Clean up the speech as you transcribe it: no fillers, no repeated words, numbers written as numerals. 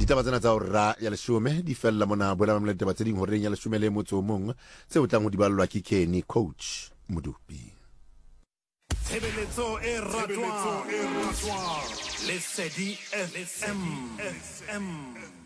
ditaba tsena tsa hora ya leshome di fella mona boela mamela ditaba tse ding horeng ya leshome le motso o mong tse o tlang ho di ballwa ke Kenny Coach Modupi. Tshebeletso e ratwa le Sedi FM.